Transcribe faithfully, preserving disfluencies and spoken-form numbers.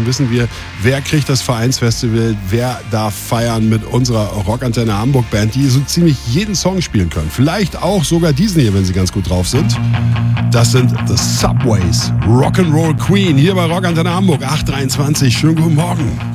Minuten wissen wir, wer kriegt das Vereinsfestival, wer darf feiern mit unserer Rockantenne Hamburg Band, die so ziemlich jeden Song spielen können. Vielleicht auch sogar diesen hier, wenn sie ganz gut drauf sind. Das sind The Subways, Rock'n'Roll Queen, hier bei Rockantenne Hamburg, acht dreiundzwanzig. Schönen guten Morgen.